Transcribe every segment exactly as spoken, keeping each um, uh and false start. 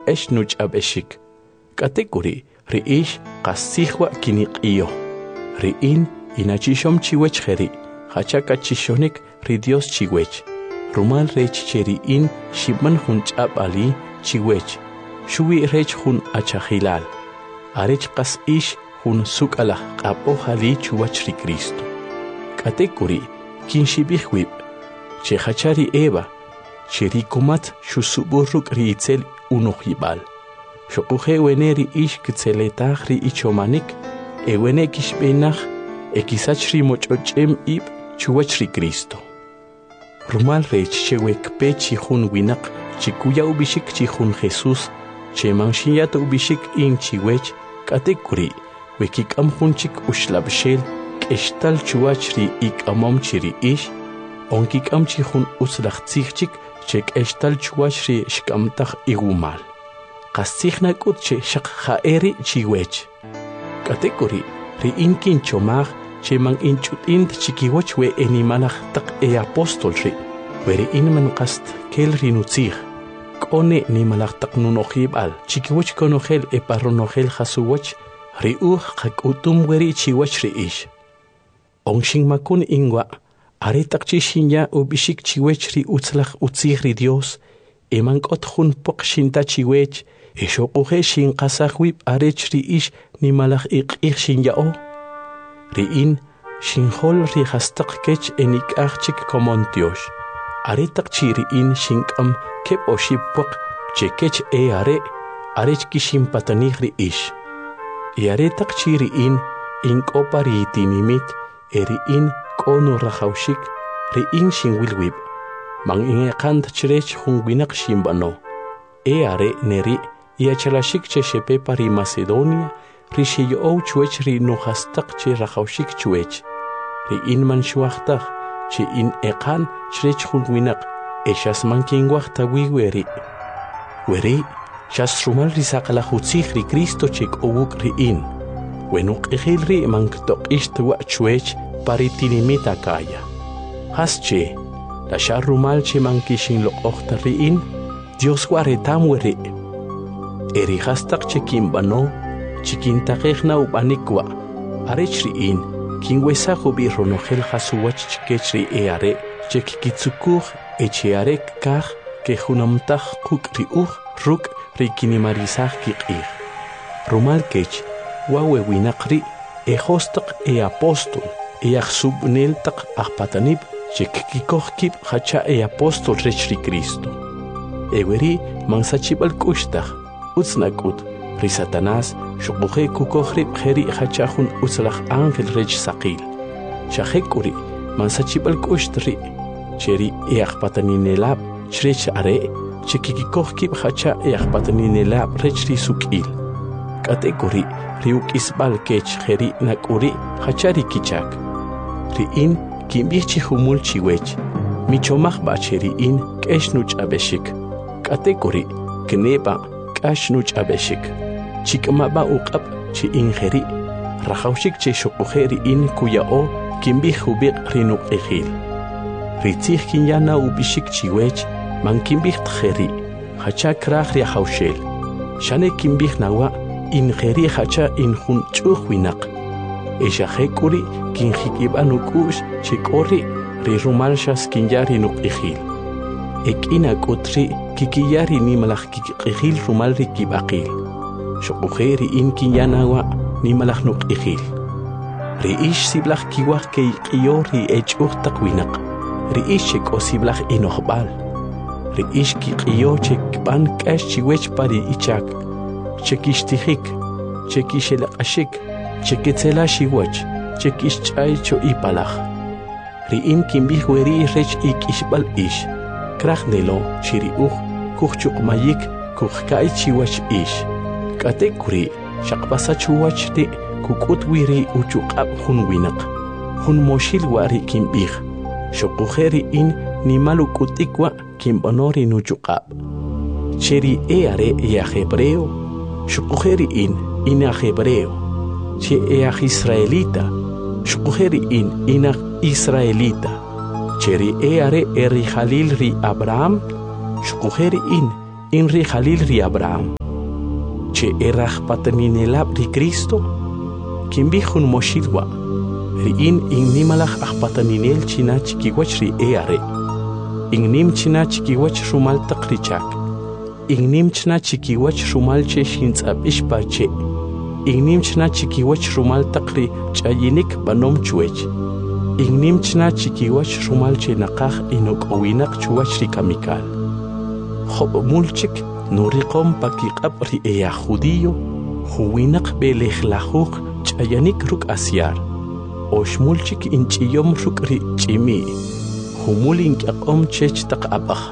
k'ex nuch'ab'exik. K'atek'uri ri'ix qasijwa kiniq'iyo. Ri'in inachixom chiwech jeri, hacha k'achixonik ri Dios chiwech. Rumal rech che ri'in xibman jun ch'ab'ali chiwech. Xuwi rech jun achajilal. Arech qas ix jun suk'alaj q'ab'ojali chuwach ri Cristo. K'atek'uri kinxib'ij wib', che hacha ri Eva, che ri kumat xusub'urruk' ri itzel unojib'al. Xoquje wene ri ix kitzeletaaj ri ichomanik, e wene kixb'inaj e kisach ri moch'och'em ib' chuwach ri Cristo. Rumal rech che wekpe chi jun winaq chi kuya ubixik chi jun Jesús, che manxiyat ubixik in chiwech, k'atek'uri wekik'am jun chik uxlab'xel k'extal chuwach ri ik'amom chi ri ix, onkik'am chi jun utzlaj tzij chik che k'extal chuwach ri xk'amtaj iwumal. Qastzij nak'ut che xaq ja'eri chiwech. K'atek'uri ri'in kinchomaj che man inch'ut'int chikiwach we enimalaj taq e apóstol ri, we ri'in man qast kel ri nutzij. K'one nimalaj taq nunojib'al chikiwach konojel e parronojel jasuwach, ri'uj qak'utum weri chiwach ri ix. Onxinmakun inwa, are taq chi xinya ubixik chiwech ri utzlaj utzij ri Dios, e man k'ot jun poq xinta chiwech, e xoquje xinqasaj wib' arech ri ix nimalaj iq'ij xinya'o. Ri'in xinjol ri jastaq kech e nik'aj chik komon Tiox. Are taq chi ri'in xink'am keb' oxib' poq che kech e are, arech kixinpatanij ri ix. Y are taq chi ri'in ink'opa ri itinimit, e ri'in k'onu rajawxik, ri'in xinwil wib', man in'eqant chirech jun winaq xinb'ano. E are neri' yachalaxik che xepepa ri Macedonia, ri xiyo'ow chuwech ri nujastaq che rajawxik chuwech. Ri'in man xuajtaj, che in'eqan chirech jun winaq, e xas man kinwaj tawi weri'. Weri' xas rumal ri saqlaj utzij ri Cristo che k'owuk ri'in. Wenuq'ijil ri' man ktoq'ix tuwa' chuwech pari tinimit Acaya. Has che, la xa rumal che man kixinloq'ojta ri'in, Dios waretam weri'. Eri hastaq che kinb'ano, chikintaqejna ub'anikwa, arech ri'in, kinwesaj ubi' ronojel jasuwach chikech ri e are, che kikitzukuj e che are kaj ke junamtaj quk' ri'uj ruk' ri kinimarisaj kiq'ij. Rumal kech, wawe winaq ri' e jostaq e apóstol, e ajsub'nel taq ajpatanib, che kikikoj kib' hacha e apóstol rech ri Cristo. E weri mansachib'al k'uxtaj, utz nak'ut, ri Satanás xoquje kukoj rib' jeri' hacha jun utzlaj ángel rech saqil. Xajek'uri mansachib'al k'uxt ri', che ri e ajpataninelab chrech are, che kikikoj kib' hacha e ajpataninelab rech ri suk'il. K'atek'uri ri uk'isb'al kech jeri' nak'uri hacha ri kichak. Ri'in kinb'ij chi jumul chiwech, michomaj b'a che ri'in k'ex nuch'ab'exik. K'atek'uri kneb'a k'ax nuch'ab'exik. Chik'mab'a uq'ab' che injeri' rajawxik che xoquje ri'in kuya'o kinb'ij jubiq' ri nuq'ijil. Ri tzij kinyana ub'ixik chiwech, man kinb'ij tjeri', hacha kraj ri ajawxel. Xane kinb'ij nawa' injeri' hacha in jun ch'uj winaq. E xajek'uri kinjik'ib'an uk'u'x che k'o ri' ri rumal xas kinya ri nuq'ijil. E k'in ak'ut ri' kikiya ri nimalaj kikq'ijil rumal ri kib'aqil. Xoquje ri'in kinya nawa' nimalaj nuq'ijil. Ri'ix siblaj kiwaj ke iq'iyo ri e ch'uj taq winaq. Ri'ix che k'o siblaj inojb'al. Ri'ix kiq'iyo che kb'an k'ax chiwech pa ri ichak, che kixtijik, che kixelaq'axik, che ketzela xiwach, che kixch'ay cho ipalaj. Ri'in kinb'ij weri' rech ik'ixb'al ix, kraj nelo chi ri'uj kujchuqmayik kujka'y chiwach ix. K'atek'uri xaqpasa chuwach ri' kuk'ut wi ri uchuq'ab' jun winaq, jun moxil wa ri kinb'ij. Xoquje ri'in nimal uk'utik wa kinb'ano ri nuchuq'ab'. Che ri e are e aj hebreo, xoquje ri'in in aj hebreo. Che e aj israelita, xoquje ri'in in aj israelita. Che ri e are e ri jalil ri Abraham, xoquje ri'in in ri Jalil ri Abraham. Che eraj pataninelab ri Cristo, kimbihun moshilwa, ri in ignimalaj ajpataninel china chikiwach ri eare, ignim china chikiwach rumal takrichak, ignim china chikiwach rumal che shintzab ishpache, ignim china chikiwach rumal takri chayinik banom chuech, ignim china chikiwach rumal che nakaj inok owinak chuwach ri kamikal. Job mulchik nuriqom pakiqab ri eya judío, huwinak belejlajuk chayanik ruk asyar, oshmulchik inchiyom ruk ri chimi, humul inkyaqom chech taqabaj,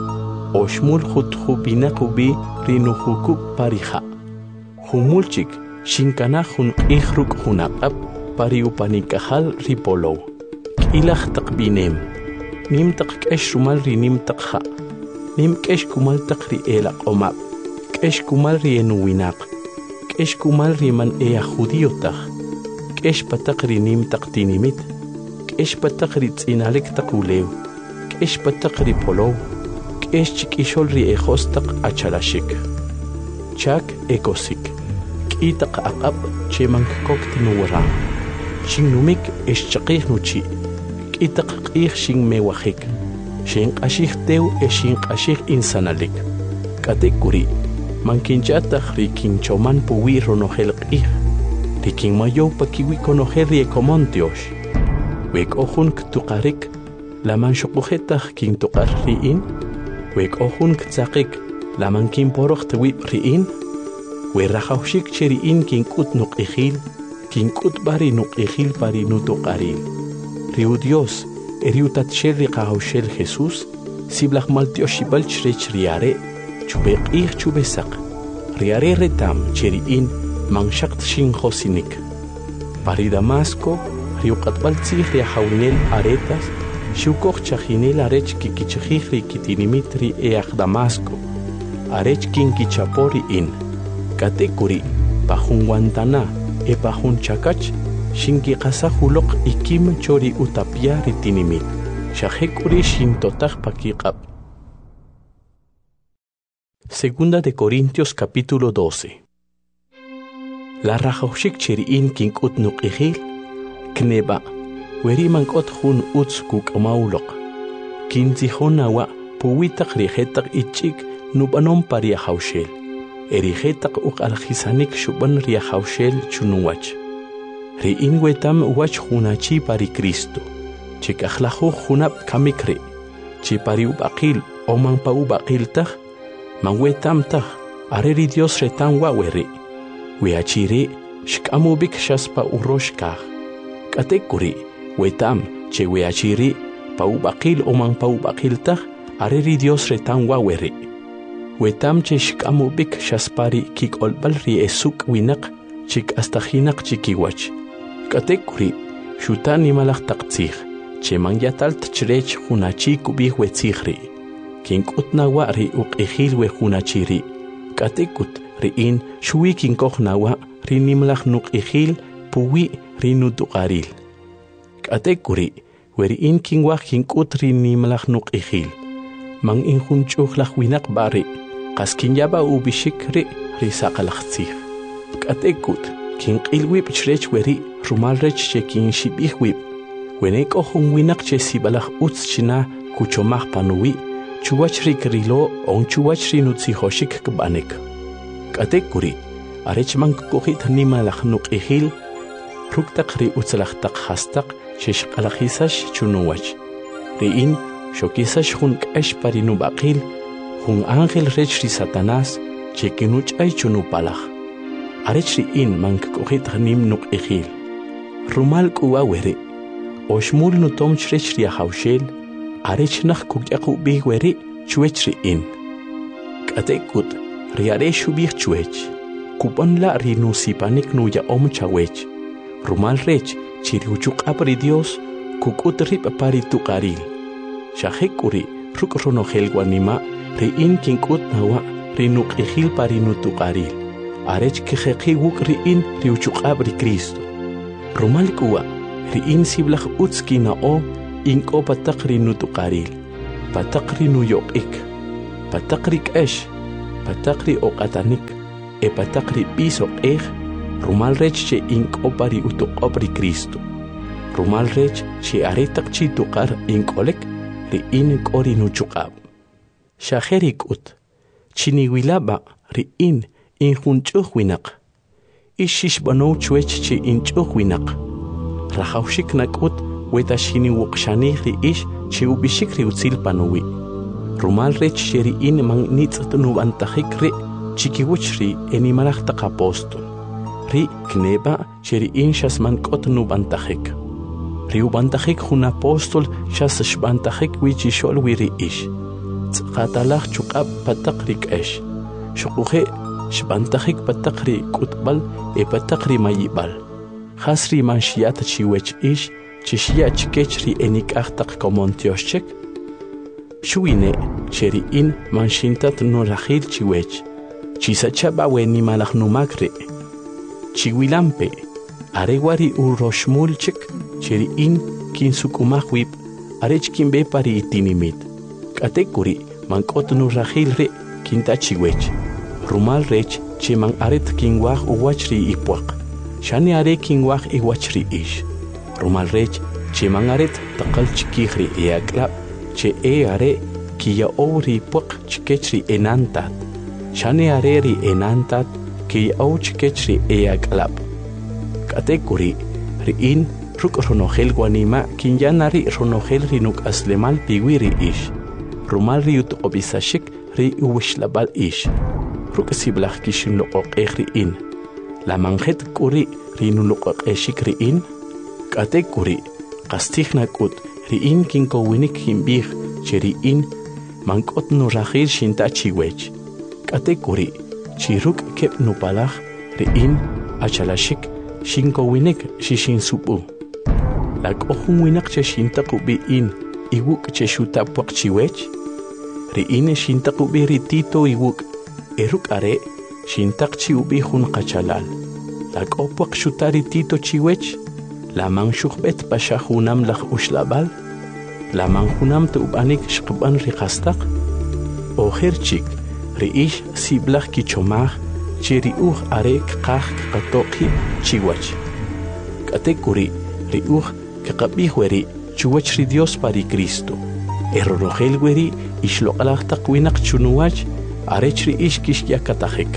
oshmul jutjubinak ubi ri nuhukub parija, humulchik shinkana hun ihruk hunaqab pari upanikajal ri polow, ilaj taqbinem, nim taqkesh rumal ri nim taqja, nim kesh kumal taqri elaq omab, kesh kumal ri enuwinak, kesh kumal ri man eya judío taj, kesh pataqri nim taqtinimit, kesh pataqri tzinalik taqulew, kesh pataqri polow, kesh chikishol ri ejos taq achalashik. Chak ekosik, kitaq aqab cheman kokt nuwara, shin numik esh chaqih nuchi, kitaq qih shin mewajik, shin qashih tew e shin qashih insanalik. Katekuri, mankinchataj ri kinchoman puwi ronojel qih, ri kinmayow pakiwi konojel ri ekomontiosh. Wek ohun ktuqarik, laman shuqujetaj kintuqar riin, wek ohun ktzaqik, laman kinporoj tewib riin, we rajawshik che riin kinkut nuqijil, kinkut bari nuqijil pari nutuqaril. Riu Dios, eriutatshel ri qahawshel Jesús, siblaj maltioshibal chrech riare, chubeq ih chubesaq, riare retam cheriin manshakt shin josinik. Pari Damasco, riu qatbal tzih ri hawnel aretas, shiukoq chajinel arech kikichajih ri kitinimit ri eaj Damasco, arech kinkichapori in. Katekuri, pajun Guantana, e pajun Chakach, shinki qasajulok ikim chori utapia ritinimit, shajekuri shintotaj pakiqab. Segunda de Corintios capítulo doce. La rajawshik cheriin kinkut nuqijil, kneba, weriman kot jun utz kuk maulok, kinzihon nawa puwitak rijetak ichik nubanom paria hawshel, erijetak uk aljisanik shuban ria hawshel chunuwach. Riin wetam wach hunachi pari Cristo, chikajlaju hunab kamikri, chi pari ubaqil oman pa ubaqil taj, man wetam taj, areri Dios retan waweri, weachiri shkamubik shaspa uroshkaj. Katekuri, wetam che weachiri pa ubaqil oman pa ubaqil taj, areri Dios retan waweri. Wetam che shkamubik shaspari kik olbal ri esuk winak, chik astajinak chikiwach. Katekuri, shutan imalaj taqtzij, che man yatalt chrech hunachi kubih wetzijri, kinkut nawa ri uqijil we hunachiri. Katekut riin shui kinkoj nawa ri nimlaj nuqijil puwi ri nutuqaril. Katekuri, weriin kinwaj kinkut ri nimlaj nuqijil, man injunchujlaj winak bari, qaskinyaba ubishik ri ri saqalajtzij. Katekut, kinqilwib chrech weri rumal rech che kinshibihwib, wenek ohun winak che sibalaj utz china kuchomaj panuwi, chuwach ri krilo on chuwach ri nutzijoshik kbanek. Katekuri, arech man kukujit nimalaj nuqijil, ruktaq ri utzlajtaq hastaq sheshqalajisash chunuwach. Riin shokisash jun k'ash pari nubaqil, jun ángel rech ri Satanás che kinuch'ay chunupalaj. Arech riin man kukujit nim nuqijil. Rumal kuwa weri, oshmul nutom chrech ri hawshel, arech naj kukyaqu bih weri chuech riin. Katekut, riare shubih chuech, kupan la ri nusipanik nuya om chawech. Rumal rech chiriuchuk apri Dios, kukut rip pari tuqaril. Shajekuri, ruk ronojel guanima, riin kinkut nawa, ri nuqijil pari nutuqaril. Arech kijeqi wuk riin riuchuk apri Cristo. Rumal kuwa, riin siblaj utski na o, inko pataq ri nutuqaril, pataq ri nuyoqik, pataq ri k'ash, patakri oqatanik e patakri piso ej rumal rech che inkopari utoqopri Cristo rumal rech che aretak chi tuqar inkolek ri in kori nuchuqab shajerik ut chini wilaba ri in in junchuq winaq ishish bano chuech che inchuq winaq rahawshik nakut weta shini wuqshani ri ish che ubishik ri utzil panuwi rumal rech sheri in man nitzt nu antajik ri chikiwuchri enimalach taq apostol ri kneba sheri in shas man kot nu antajik ri ubantajik jun apostol shas shbantajik wichi shol wiri ish tsqatalach chuqab pataqrik ish shuquje shbantajik pataqri kutbal e pataqri mayibal khasri man shiat chiwech ish chishya chikechri enik ahtaq komontioshchek shuine cheri in man shintat no rahil chiwech chisachaba weni malach numakre chiwilampe arewari uroshmulchek cheri in kin sukumahwib arech kin be pari itinimit katekuri man kot no rahil re kinta chiwech rumal rech che man aret kin wah uwachri ipwaq shani are kin wah iwachri ish rumal rech che man aret taqal chikihri eaklab che e are kia ori pok chikechri enantat shane areri enantat kia au chikechri eaklab katekuri riin ruk ronogel guanima kinyanari ronogel rinuk aslemal piwiri ish rumal riut obisashik ri uwishlabal ish ruk siblach kishin loqoq in la manjet kuri rinu loqoq eshik riin katekuri qastigna kut riin kinko winik himbih cheri in mankot no rahil shinta chiwech katekuri chiruk kep no palach riin achalashik shinko winik shishin supu la kohun winak che shinta kubi in iwuk che shuta pok chiwech riin shinta kubi ritito iwuk eruk are shinta chi ubi hun qachalal la kopok shuta ritito chiwech la man shukhbet pasha hunam lakh ushlabal la man hunam tubanik shqban riqastaq o herchik riish siblach ki chomach cheri uh arek qaq qatoqi chiwach katekuri riuh kaqabih weri chiwach ri Dios pari Cristo errogel weri ishloqalaq taqwinaq chunuwach arech ri ish kish yakatajek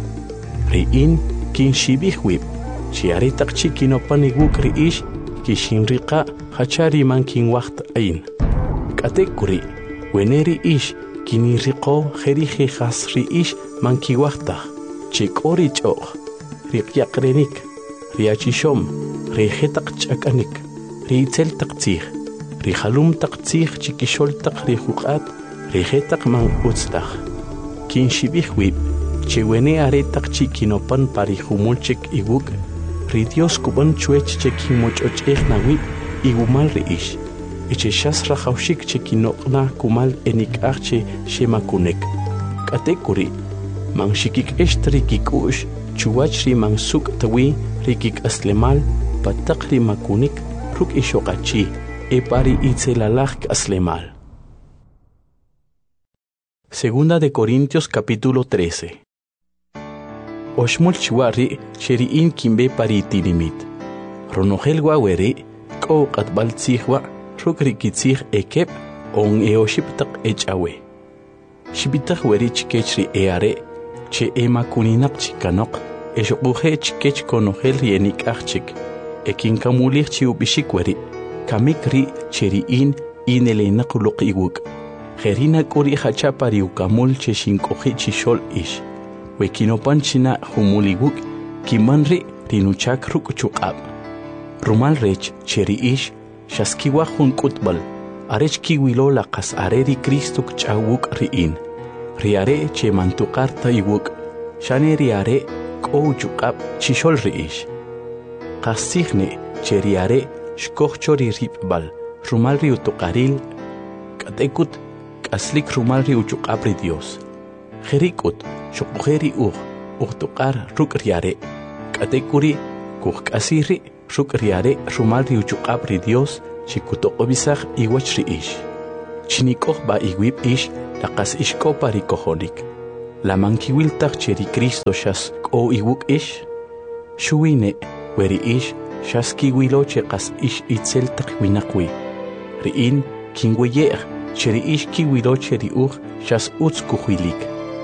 riin kin shibih wib chi aretaq chikinopani wuk ri ish kishin riqa hachari man kin waqt ain katekuri weneri ish kini riqo kherihi khasri ish man ki waqta chikori choq riqyaqrenik riachishom rihetaq chakanik ritzel taqtih rihalum taqtih chikishol taq rihuqat rihetaq man utstaj kin shibih wib chewene aretaq chikinopan parihumulchik iwuk ri Dios kuban chuech chekin mochochej nawib igumal ri ish eche shas rajawshik chekinoqna kumal enik'aqche shemakunek katekuri man shikik eshtri kikush chuwach ri man suk tawi rikik aslemal pataq ri makunik ruk ishoqachi e pari itzelalaj aslemal. Segunda de Corintios capítulo trece. Oshmul chiwari sheriin kimbe pari tirimit. Ronogel waweri ko qatbal tsikhwa rukri kitsih ekep on eoshiptaq echawe. Shibitaq weri chikechri eare che ema kuninaq chikanok eshuquje chikech konogel yenik achik. Ekin kamulich chiubishik weri kamikri cheriin inelenaq luq iwuk. Gerina kuri hachapari ukamul cheshinkoji chishol ish. Wekinopan china humuliwuk kimanri rinuchak ruk chuqab. Rumal rech cheri ish shaskiwa hun kutbal. Arech kiwilo laqas areri Cristo chawuk riin. Riare che mantuqarta iwuk. Shane riare ko chuqab chishol riish. Qasigne cheriare shkochori ripbal. Rumal riutuqaril katekut aslik rumal ri uchuqabri Dios. Jerikut shuqujeri uj uqtuqar ruk riare. Katekuri kuj kasiri ruk riare rumal ri uchuqabri Dios chikutoqobisaj iwach ri ish. Chinikoj ba iwib ish laqas ishko pari kojonik. la mankiwiltaq cheri Cristo shas k'o iwuk ish, shuwine weri ish shas kiwilo che qas ish itzeltaq winaqwi, ri'in kinweye'q cheri ish kiwilo cheri uj shas utz kujuilik.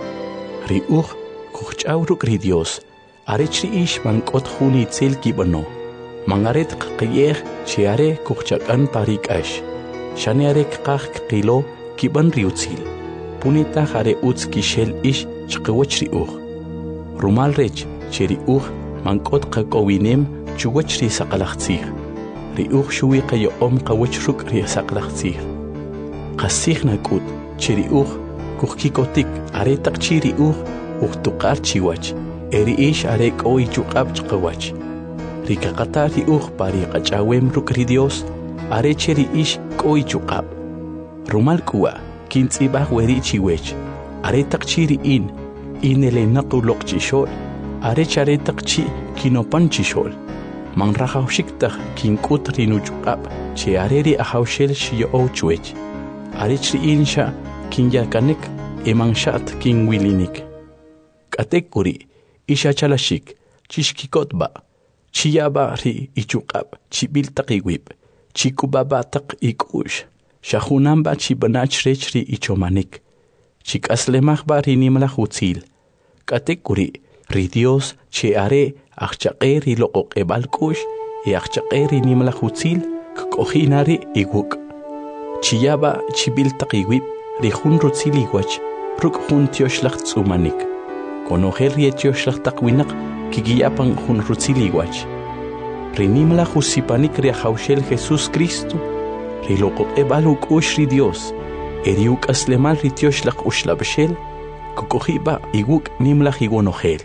Ri uj kujch'aw ruk' ri Dios, arech ri ish man k'ot jun itzel kib'ano, man aret q'qiyej che are kujchak'an pa ri k'ax, xane are kqaj kqilo kib'an ri utzil, punita are utz kixel ish chqawach ri uj. Rumal rech che ri uj man k'ot qak'owinem chuwach ri saqlaj tzij, ri uj xuwi qayo'om qawach ruk' ri saqlaj tzij. Qasij nak'ut che ri uj kujkikotik are taq chi ri uj uj tuqar chiwach, e ri ish are k'o ichuq'ab chqawach. Ri kaqata ri uj pa ri qach'awem ruk' ri Dios, are che ri ish k'o ichuq'ab. Rumal k'uwa kintz'ibaj weri chiwech, are taq chi ri in, inele naquloq chixol, are chare taq chi kinopan chixol. Man rajawxik kink'ut ri nuchuq'ab che are ri ajawxel xiyo'ow chwech, arech ri in xa kinyakanek e man xa't kinwilinik. K'atek kuri isha chalashik chixkikotba, chiyaba ri ichuq'ab chibil taq iwib, chikubaba taq ik'ux, xajunanba chibanach rech ri ichomanik, chik'aslemajba ri nimlaj utzil. K'atek kuri ri Dios che are ajchaq'e ri loq'oq'eb'al k'ux e ajchaq'e ri nimlaj utzil kk'ojina ri iwuk'. Chiyaba chibil taq iwib ri jun rutzil iwach ruk' jun tioxlaj tz'umanik, konojel ri tioxlaj taq winaq kikiyapan jun rutzil iwach. Ri nimlaj usipanik ri ajawxel Jesús Cristo, ri loq'oq'eb'al uk'ux ri Dios, e ri uk'aslemal ri tioxlaj uxlab'xel kk'ojiba iwuk' nimlaj iwonojel.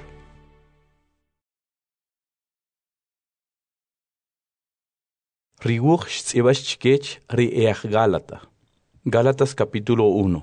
Ri wuj xtz'ibax chikech ri eaj Gálata. Gálatas capítulo uno.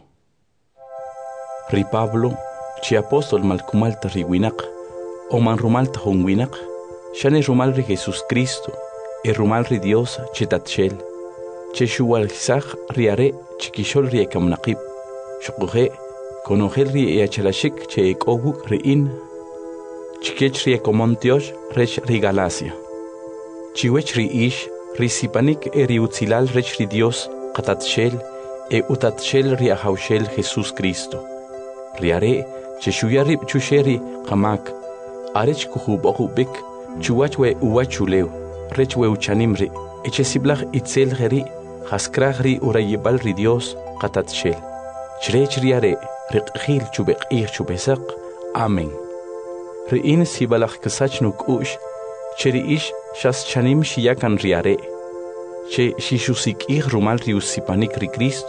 Ri Pablo, chi apóstol malkumalta ri winaq, o man rumalta jun winaq, xane rumal ri Jesús Cristo, e rumal ri Dios che tatxel, che xuwalxaj ri are chikixol ri ekamnaqib, xuquje, konojel ri eachalashik che ek'owuk ri in, chikech ri ekomontiox rech ri Galacia. Chiwech ri ish, ri sipanik e ri utzilal rech ri Dios qatatxel e utatxel ri ajawxel Jesús Cristo. Ri are che xuyarib chuxeri qamak, arech kujub'oqub'ik chuwach we uwachulew, rech we uchanimri, e che siblaj itzel geri jaskraj ri urayibal ri Dios qatatxel. Chrech ri are riq'jil chubeq'ij chubesaq. Amén. Ri in sibalaj ksach nuk'ux, che ri ish xas chanim xiyakan ri are, che xixusik'ij rumal ri usipanik ri Cristo,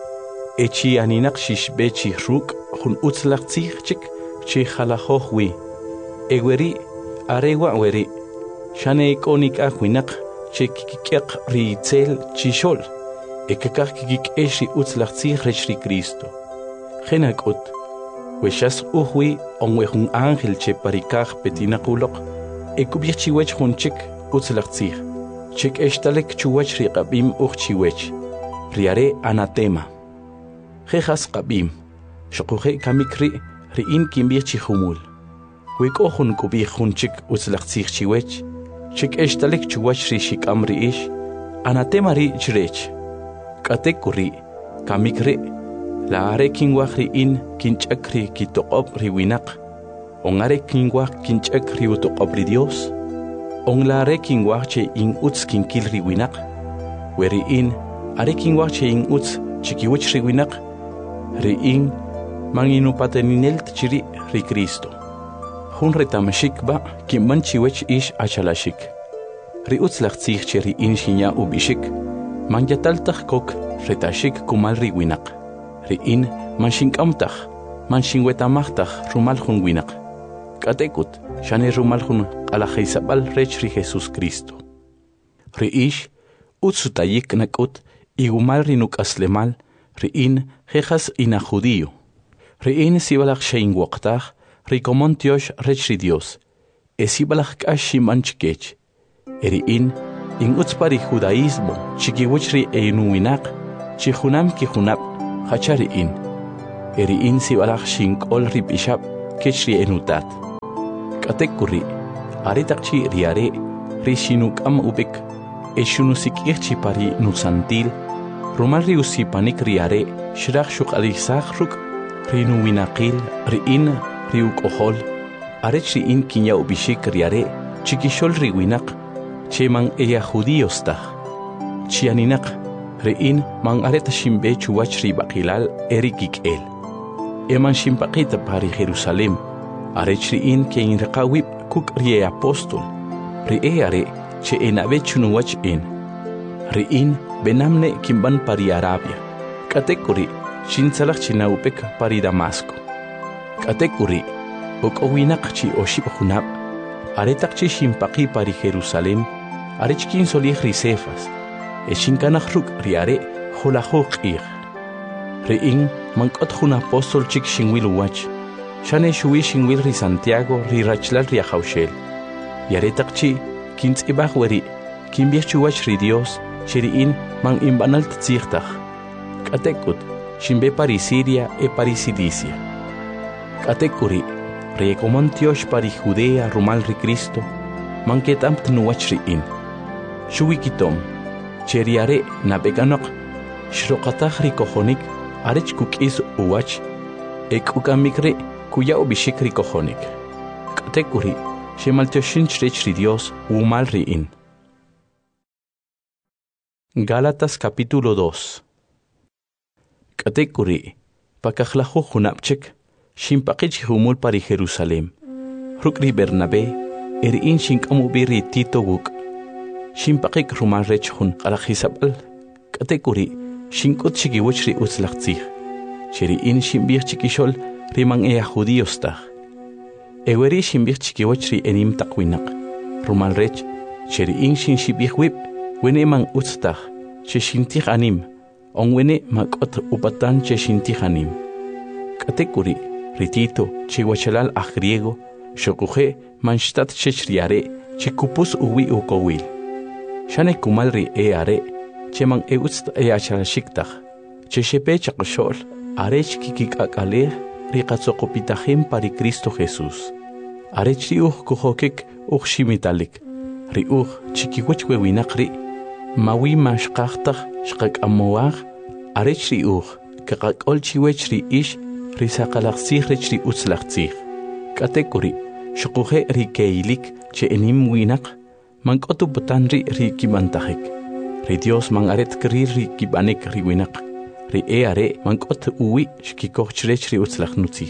e chi aninaq xixbe chi ruk' jun utzlaj tzij chik che jalajoj wi. E weri are wa weri, xane ek'o nik'aj winaq che kikik'eq ri itzel chixol, e kakaj kikik'ex ri utzlaj tzij rech ri Cristo. Jena k'ut, we xas uj wi on we jun ángel che parikaj petinaquloq, e kub'ij chiwech jun chik utzlaj tzij, chik extalek chuwach ri qab'im uj chiwech, ri are anatema. Jejas qab'im, xuquje kamik ri ri in kinb'ij chi jumul. We k'o jun kub'ij jun chik utzlaj tzij chiwech, chik extalek chuwach ri xik'am ri ix, anatema ri chrech. K'atek kuri kamik ri, la are kinwaj ri in kinch'ak ri kitoq'ob ri winaq, on are kinwaj kinch'ak ri utoq'ob ri Dios, on la are kinwaj che in utz kinkil ri winaq, we ri in are kinwaj che in utz chikiwich ri winaq, ri in man inupateninelt chiri ri Cristo. Jun retamashik ba kinban chiwech ish achalashik. Ri utzlaj tzij che ri in xinya ubishik, man yataltaj kok retashik kumal ri winaq. Ri in man xink'amtaj, man xinwetamajtaj rumal jun winaq. K'atekut xane rumal jun q'alajaysab'al rech ri Jesús Cristo. Ri ix utzutayik nak'ut igumal ri nuk'aslemal, ri in jejas ina judío. Ri in sibalaj xeinwaqtaj ri komontiox rech ri Dios, e sibalaj k'ax ximan chikech. E ri in in utzpa ri judaísmo chikiwich ri einu winaq, chi junam ki junab, hacha ri in. eri in sibalak shinkol rip ishab kechri enutat. Katekuri, aretakchi riare, rishinuk am ubik, eshunusik irchi pari nusantil, rumalri usipanik riare, shrak shuk alisakhruk, rinu winakil, riin, riuk ohol, arechri in kinya ubishik riare, chikishol riwinak, cheman eya judíostah. Chianinak, riin man areta shimbe chuwach ribakilal erikik el. Eman shimpakita pari Jerusalem, arechri in ke in rekawib kuk rie apostol, ri are che enabe chunuwach in. Riin benamne kimban pari Arabia, katekuri shinsalak chinaupek pari Damasco. Katekuri okowinak chi oshib hunab, aretak chi shimpaki pari Jerusalem, arechkin solih risefas, eshinkanach ruk riare holahok ir. Riin mankot hun apostol chik shinwil wach, shane shui shinwil ri Santiago ri rachlal ri haushel. Yaretak chi kins ibach weri, kin bichuwach ri Dios, shiriin man imbanal tzirtach. Katekut, shimbe pari Siria e pari Cilicia. Katekuri, rekomantiosh pari Judea rumal ri Cristo, man ketam tnuwach riin. Shui kitom, cheriare nabeganok, shrokatach ri kohonik, arech kukis uwach, ek ukamikre kuya ubishik ri kohonik. Katekuri, shemaltioshin chrech ri Dios umal riin. Gálatas capítulo dos. Katekuri, pakajlajo junapchek, shimpakich humul pari Jerusalem. Rukri Bernabé, erin shinkamubiri Tito guk. Shimpakik rumal rech hun alajisabal. Katekuri, shinkot chikiwachri utzlachtzich. Cheri in shimbir chikishol riman ea judíostach. Eweri shimbir chikiwachri enim takwinak. Rumal rech, cheri in shin shibir wip. Wene man utztach, che shintich anim, on wene makot upatan che shintich anim. Katekuri, ritito, che wachalal a griego, shokuje manshtat che shriare, che kupus uwi ukowil. Shane kumalri e are, che man e utzt e achalashiktaj, che shepe chakshol, arech kikik akale, rikatzokopitahim pari Cristo Jesús. Arech riuch kuhokik uch shimitalik, riuch chikiwech wewinakri, mawi mashqaqtaq shqak amoaq arechri uj kaqak olchiwechri ish risaqalaqsij rechri utzlaqsij katekuri shuquje rikeilik che enim winaq manqotu butanri rikimantajik ri Dios man aret kri rikibanek riwinaq ri eare manqot uwi shkikochrechri utzlaqnutzij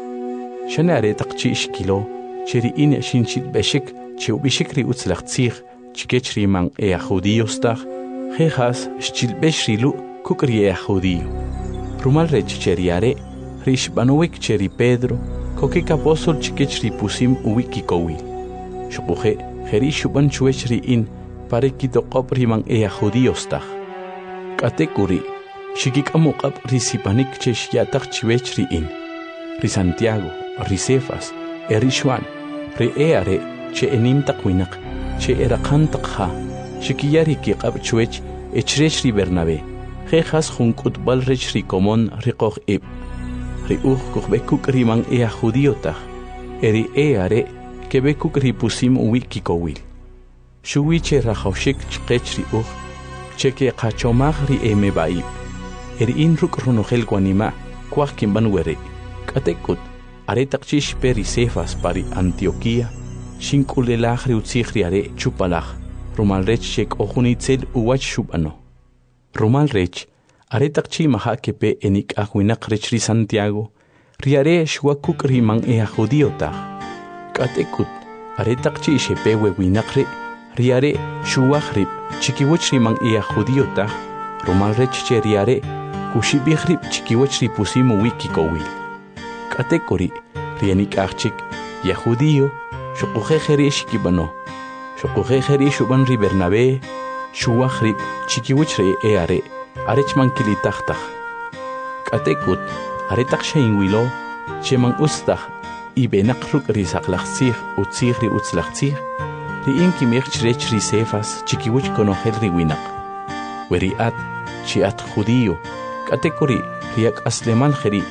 shane aretaqchi shkilo cheri in shinchit beshik che ubishikri utzlaqsij chikechri man ea judíostach, jejas shchilbeshrilu kukri ea judío. Rumal rech cheriare, rishbanuik cheri Pedro, kokik apostol chikechri pusim uwiki kowil. Shukuje, jeri shuban chuechri in, pare kitokop riman ea judíostach. Katekuri, shikik amukap risipanik cheshiatak chiwechri in. Ri Santiago, ri Cefas, eri Juan, ri eare che enim takwinak. Che era kantakha, shikiyari ki qab chuech, echrech ri Bernabé, jejas junkut bal rech ri komon riqoch ib. Ri uj kuchbekuk riman ea judíotach, eri eare kebekuk ri pusim uwiki kowil. Shuwi che rajaushik chqech ri uj, che ke qachomach ri eme baib. Eri in ruk runogel guanima, kwach kimban were. Katekut, aretakchish peri Cefas pari Antioquía, shinkulelaj riutzijriare chupalaj, rumalrech shek ojunitzel uwach shubano. Rumalrech, aretakchi maha kepe enik ahuinak rech ri Santiago, riare shwakuk riman ea judíotach. Katekut, aretakchi shepe wewinakre, riare shuwajrib, chikiwach riman ea judíotach, rumalrech che riare, kushibijrib chikiwach ripusimu wikikowil. Katekuri, rienik achik, ya judío, shukuje jeri shikibano, shukuje jeri shuban ri Bernabé, shuwajrib chikiwachre eare, arechman kilitachtach. Katekut, aretak sheinwilo, cheman ustach, ibenakruk risaqlachsij utzij ri utzlachsij, ri inkimich chrech ri Cefas chikiwach konojel ri winak. Weri at, chi at judío, katekuri riak aslemal jeri,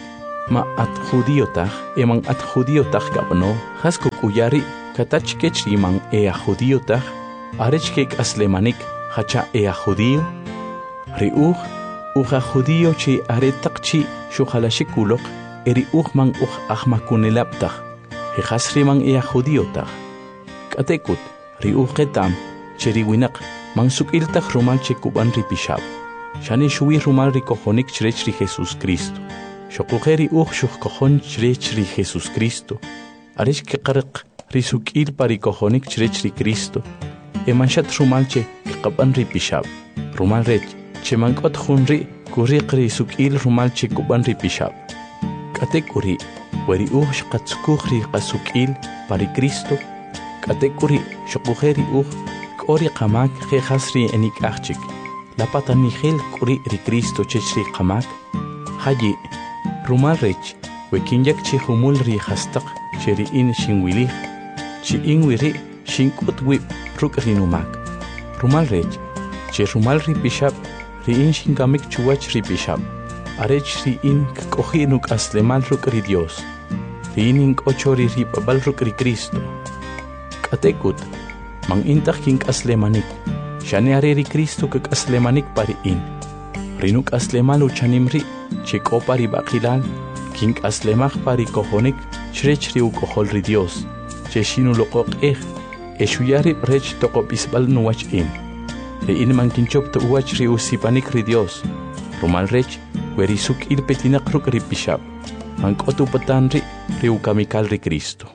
ma at judío taj eman at judío taj kabno hasko kuyari katach kech iman ea judío taj arech kek aslemanik hacha ea judío ri uj uja judío chi are taqchi shuhalashikuloq eri uj man uj ahmakunelab taj hejasri man ea judío taj katekut ri uj ketam cheri winak man sukil taj rumal chekuban ri pishab shani shuwi rumal ri kojonik chrech ri Jesus Cristo Shokujeri uj shuk kojon chrech ri Jesus Cristo. Arish ke qarq ri sukil pari kojonik chrech ri Cristo. Emanshat rumalche qaban ri pishab. Rumal rech che mankot khunri kuri qri sukil rumalche kuban ri pishab. Katekuri weri uj shqatskuj ri qasukil pari Cristo. Katekuri shokujeri uj kori qamak khasri enik achik. La patani khil kuri ri Cristo chechri qamak. Haji Rumal rech, wekinyak chi humul ri hastaq, cheri in shinwilich, chi in wiri, shinkut wip, ruk rinumak. Rumal rech, chi rumal ri bishab, ri in shingamik chuach ri bishab, arech ri in kohi nuk aslemal ruk ri Dios, ri in ink ochori ri babal ruk ri Cristo. Katekut, mang intach kink aslemanik, shane are ri Cristo kak aslemanik pari in. Rinuk aslemal uchanimri, Chico pari bakilal, king aslemach pari kohonik, chrech riu kohol ri Dios, cheshinu lokok ech, eshuyari rech toko bisbal nuwach in. Ri in man kinchop to uwach riu sipanik ri Dios, rumal rech, werisuk il petinak ruk ri bishab, man kotu patanri riu kamikal ri Cristo.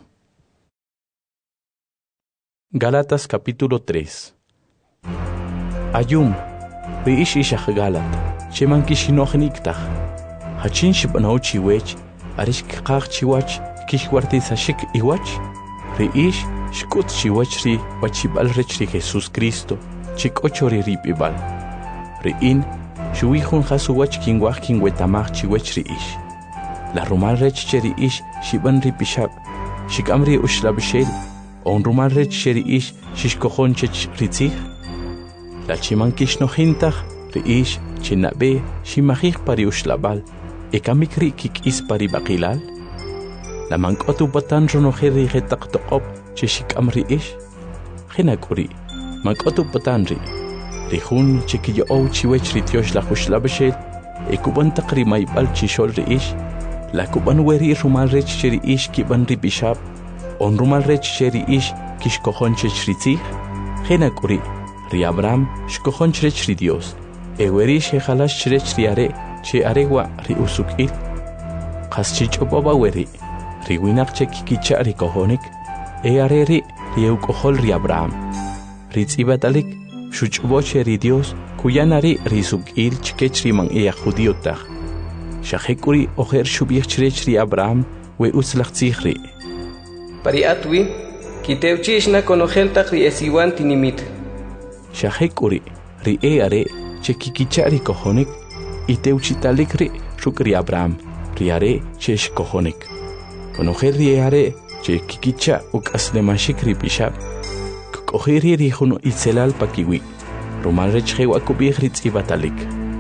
Galatas capítulo tres. Ayum, ri ish ishach Galat. Cheman kishinochniktach. Hachin shibanaw chiwech, arish kikach chiwach, kishwarti sashik iwach. Ri ish, shkut chiwach ri, wachibal rech ri Jesus Cristo, chik ochori ripibal. Ri in, shuihun hasuwach kingwach kingwetamach chiwech ri ish. La rumal rech cheri ish, shiban ripishab, shikamri ushlabishel, on rumal rech cheri ish, shishkohon chech ritzich. La chiman kishnochintaj, ri ish, Chinabe, shimajik pari ushlabal, ekamikri kik is pari bakilal. La mankotu batan ronojeri hetak tokop, cheshik amri ish. Hinakuri, mankotu batanri. Rihun chikiyo ou chiwech ritiosh la hushlabeshel, ekuban takri maibal chishol ri ish. La kuban weri rumal rech cheri ish kiban ri bishab, on rumal rech cheri ish kishkohon chech ritzich. Hinakuri, ri Abraham shkohon chech ri Dios. Eweri shehalash chrech riare, che aregwa ri usukil. Qaschich oboba weri, ri winak che kikicha ri kohonik, e areri ri eukohol ri Abraham. Ri tzibatalik, shuchboche ri Dios, kuyanari ri sukil chkech ri man ea judiotach. Shahekuri oher shubich chrech ri Abraham, we uslach tzihri. Pari atwi, kiteuchishna konoheltach ri esiwan tinimit. Shahekuri, ri e are, che kikichari kohonik, iteuchitalik ri rukri Abraham, riare che shkohonik. Konoher riare che kikicha uk aslemashik ri bishab, koheri ri huno itzelal pakiwi, rumal rech hewa kubih ritz ibatalik.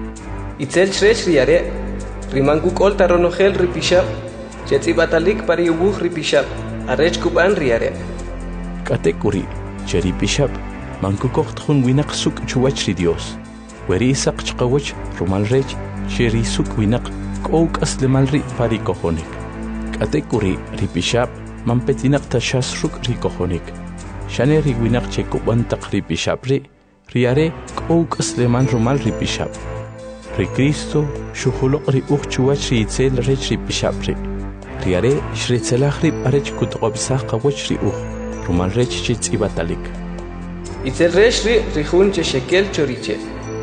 Itzel chrech riare, rimangu kolta ronohel ri bishab, chetz ibatalik pari ubuh ri bishab, arech kuban riare. Katekuri, che ri bishab, mangu kocht hun winak suk chuwach ri Dios. Weri isak chqawach rumal rech sheri suk winak kouk aslemal ri pari kohonik. Katekuri ri bishab man petinak tashas ruk ri kohonik. Shane ri winak che kuban tak ri bishab ri riare kouk asleman rumal ri bishab. Ri Cristo shuhulok ri uch chuwach ri itzel rech ri bishab ri. Riare shritzelach ri parech kutqobsach qawach ri uch rumal rech chitz ibatalik. Itzel rech ri rihun che shekel choriche.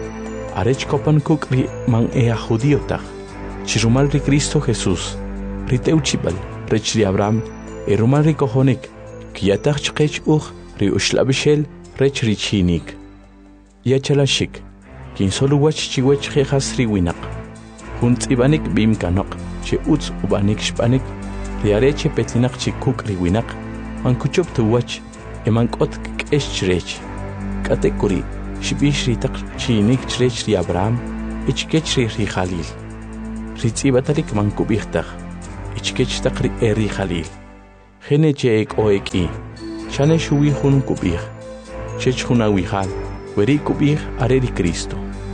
Arech kopan kuk ri man ea judiotach, chirumal ri Cristo Jesús, ri teuchibal, rech ri Abraham, e rumal ri kohonik, kiyatach chkech uch ri ushlabishel, rech ri chinik. Yachalashik, kin solu wach chiwech jejas ri winak, hunt ibanik bim kanok, che utz ubanik shpanik, ri areche petinak chikuk ri winak, man kuchop tu wach, e man kot kesh chrech. Katekuri, shibish ri tak chinik chrech ri Abraham, ichkech ri ri Khalil. Ri tzibatalik man kubichtach, ichkech taqri eri khalil khene cheek oeki chane shuwi hun kubih chech huna wihal weri kubih areri Cristo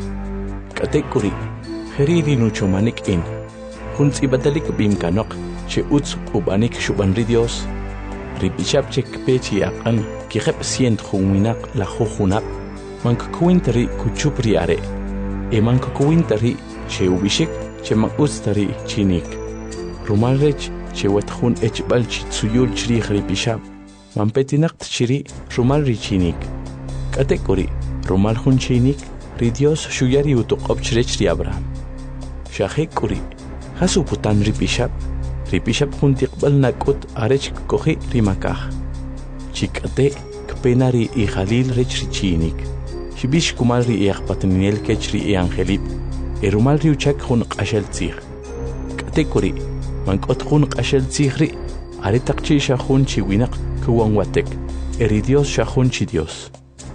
katekuri heriri nucho manik in hun tsibatalik bim kanok che uts ubanik shubanri Dios ripishap chek pechi akan kihep sient huminak la huhunak man kuintari kuchupri are e man kuintari che ubishik che man ustari chinik rumalrech che wathun echbal chitsuyul chri ripishap man petinak chiri rumalri chinik katekuri rumal hun chinik ri Dios shuyari utuqob chrech ri Abraham shahekuri hasuputan ripishap ripishap hun tiqbal nakut arech kohi rimakah chikate kpenari i Khalil rech chinik shibish kumal ri iaqpatninel kech ri angelip erumal ri uchak hun qashel tsig katekuri mankot hun qashel tsigri ari taqchi shahun chiwinaq kuwan watek eri Dios shahun chi Dios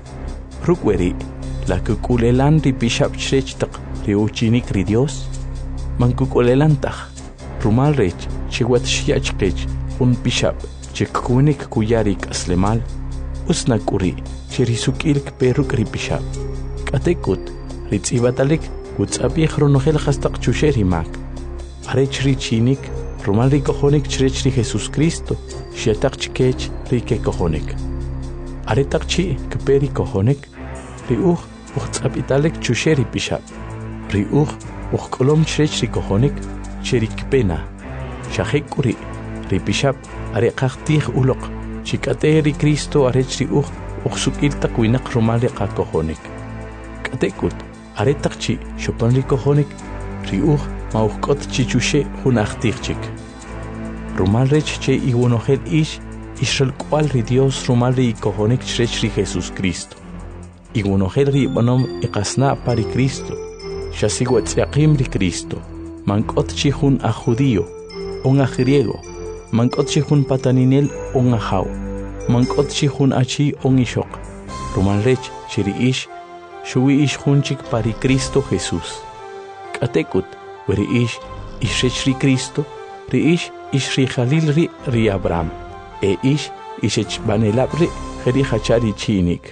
rukweri la kukulelan ripishap chrech taq ri uchinik ri Dios mankukulelan taq rumal rech chiwat shiachqech hun pishap chikunik kuyarik aslemal usnakuri chirisukilk peruk ripishap katekut ritzibatalik utsabi khronohel khastaq chusherimak arech ri chinik rumal ri kohonik chrech ri Jesus Cristo shetaq chkech ri ke kohonik aretaq chi kperi kohonik ri uh utsabitalik chusheri pishap ri uh uqkolom chrech ri kohonik cherikpena shahekuri ripishap are qaqtij uloq chikateri Cristo arech ri uj uqsukil taqwinaq rumal ri qakohonik katekut are taqchi shopan ri kohonik ri uj mauqot chichushe hunaqtijchik rumal rech che iwonojel ish ishral kwal ri Dios rumal ri kohonik chrech ri Jesus Cristo iwonojel ri bonom iqasna pari Cristo shasiwatziaqim ri Cristo mankot chi hun a judío un a griego mankot chi hun pataninel un a jaw mankot chi hun a chi un ishok rumal rech chiri ish shuwi ish hun chik pari Cristo Jesús katekut weri ish ishech ri Cristo ri ish ish ri Khalil ri ri Abraham e ish ishech banelab ri jeri hachari chinik.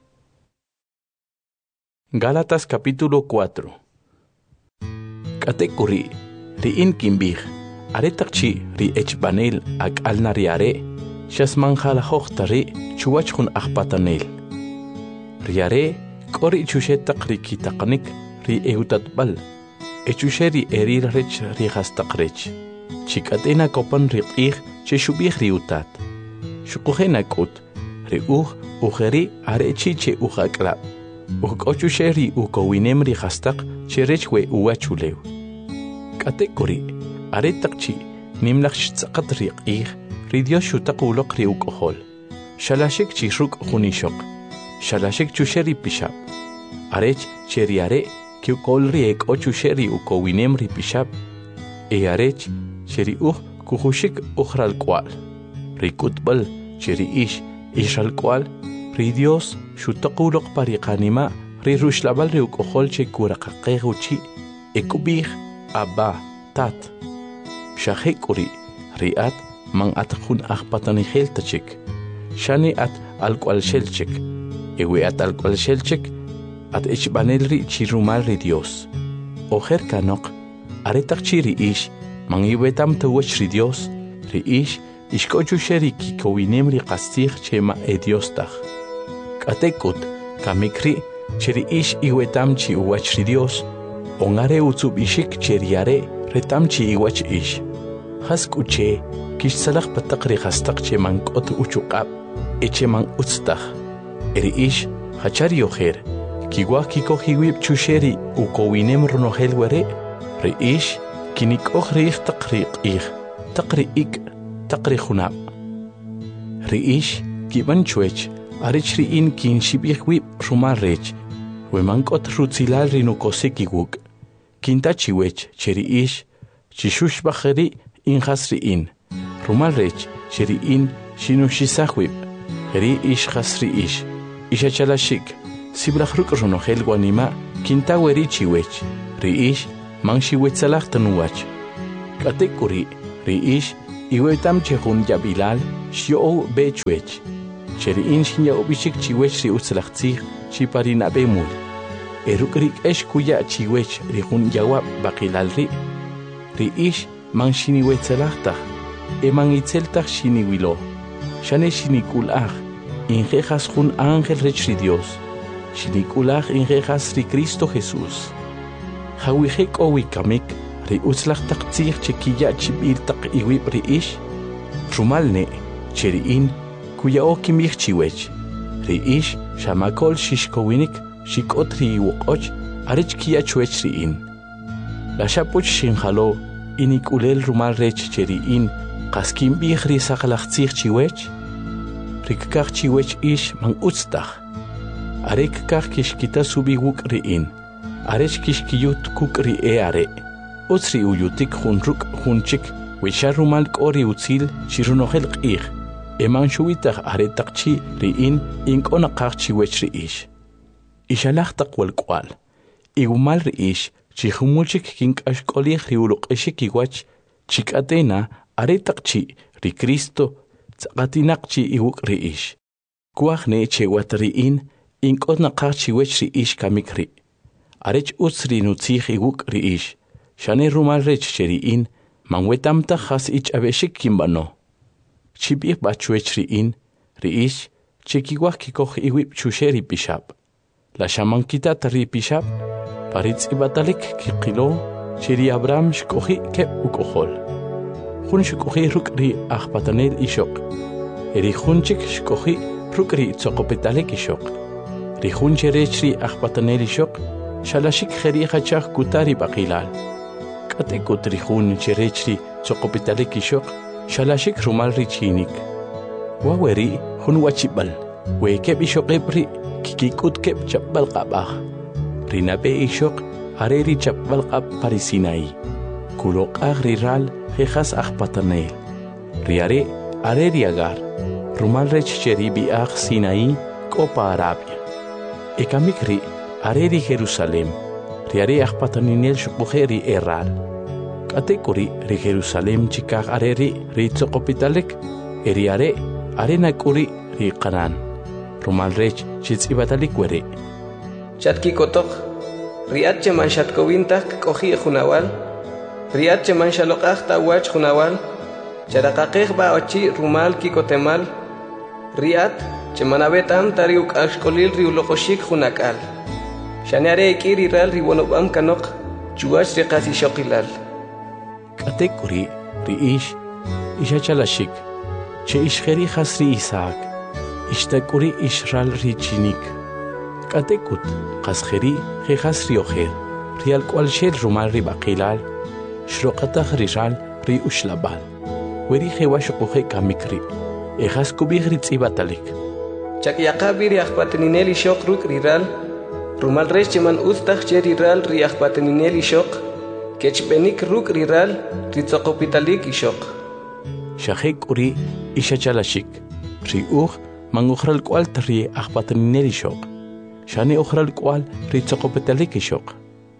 Gálatas capítulo cuatro. Katekuri ri in kimbih aretaqchi ri echbanel ak alnariare shasman khala hoqtari chuwachkhun akhpatanel riare kori chushetaq ri kitaqnik ri eutatbal echusheri erir rech ri hastaqrech chikatena kopan ri qih cheshubih ri utat shuqhena kut ri uj ujeri arechi che ujaklab ukochusheri ukowinem ri hastaq cherechwe uwachulew katekuri aretaqchi nimlaqch tsaqat ri qih ri Dios shutaquluq ri ukohol shalashik chi ruk khunishok shalashik chusheri pishap arech cheriare ki kol ri ekochusheri ukowinem ri pishap e arech cheri uj kuhushik ukhral kwal ri kutbal cheri ish ishal kwal ri Dios shutaquluq pariqanima ri rushlabal ri ukohol che kuraqaqeguchi ekubih Abba, tat. Shahekuri, riat, man at hun achpatani heltachik. Shani at alqual shelchik. Ewe at alqual shelchik, at echbanelri chirumal ri Dios. Ojer kanok, aretak chiri ish, man iwetam tawach ri Dios, ri ish, ishkochu sheri kikowinem ri qastih chema e Dios tach. Katekut, kamikri, chiri ish iwetam chi uwach ri Dios, ongare utsub ishik cheriare retamchi iwach ish haskuche kish salaq pataqri khastaq che mankot uchuqab eche man utstaq eri ish hachari ojer kiwa kiko hiwib chusheri ukowinem runohel were re ish kinik okhri taqri qih taqri ik taqri khunab re ish kiban chuech arichri in kin shibih wib rumal rech we mankot rutzilal rinukosikiwuk Kintachi wech cheri ish chishush bajeri in hasri in rumal rech cheri in shinushisahwib heri ish hasri ish ishachalashik sibrajruk runohel guanima kintaweri chiwech ri ish manshi wetsalach tanuwach katekuri Riish iwetam chehun yabilal shio bechuech. Cheriin shinya obishik chiwech ri utzlachtzig chiparina bemul. Erukrik esh kuya chiwech rihun yawa bakilal ri. Riish man shiniwetzelachta. Eman itzeltach shiniwilo. Shane shinikulach. Injejas jun ángel rech ri Dios. Shinikulach injejas ri Cristo Jesús. Hawihek owikamik ri utzlachtak tzig chekiya chibiltak iwib riish. Rumalne cheriin kuya okimich chiwech. Riish shamakol shishkowinik shikot ri iwokoch arech kiya chuech riin. La shapoch shinjalo inikulel rumal rech cheriin kaskim bih ri sakalach tzig chiwech. Rikkach chiwech ish man utztach. Arek kach kishkita subiguk riin. Arech kishkiyut kuk ri e are. Utzri uyutik hunruk hunchik. Wisharumal kori utzil shirunohel qih. Eman shuitach aretakchi riin inkona kach chiwech riish. Ishalach takwal kwal. Igumal riish chihumulchik kinkash kolih riuluk eshikiwach. Chikatena aretakchi ri Cristo Tzaqatinaqchi iwuk riish. Kuachne chewat riin inkona kach chiwech riish kamikri. Arech utzri nutzich iwuk riish. Shane rumal rech cheriin manwetamta khas ich abeshik kimbano. Chibih bachuech riin riish chekiwach kikoch iwip chusheri pishap. La shamankita tari pishap paritz ibatalik kikilo cheri Abraham shkohi kep ukohol. Hun shkohi rukri achpatanel ishok. Eri hunchik shkohi rukri tzokopetalik ishok. Ri huncherechri achpatanel ishok shalashik kheri khachach kutari bakilal. Katekut ri huncherechri tzokopetalik ishok shalashik rumal richinik. Waweri hun wachibal. Wekeb ishok ebri kikikut keb chapbal qabah. Rinabe ishok areri chapbal qab parisinai. Kulok agriral jejas achpatanel. Riare areri agar. Rumal rech cheribi ag Sinai kopa Arabia. Ekamikri areri Jerusalem. Riare achpataninel shukbuheri eral. Katekuri ri Jerusalem chikag areri ri tzokopitalik. Eriare arena kuri ri Qanan. Rumal rech chitzibatalik were. Chatki kotok. Riat cheman shatkowintak kohi junawal. Riat cheman shalokach tawach junawal. Charakakech ba ochi rumal kikotemal. Riat chemanabetam tariuk ashkolil riulokoshik junakal. Shaneare ekiriral riwonobam kanok chuach riqasi shokilal. Katekuri riish ishachalashik. Che ishkheri khasri Isaac. Ishtakuri ishral richinik. Katekut qaskheri khasri oher. Rial kwal shel rumal ribaqilal. Shroqatah rijal ri ushlabal. Weri khewash qohe kamikri. Ehas kubihri tsibatalik. Chakyaqabi ri akhpatenineli shok ruk riral. Rumal resh cheman ustach cheriral ri akhpatenineli shok. Kechbenik ruk riral ri tzokopitalik ishok. Shahek uri ishachalashik. Ri uch mangukhral kwal tri akhpatenineli shok. Shane ukhral kwal ri tzokopitalik ishok.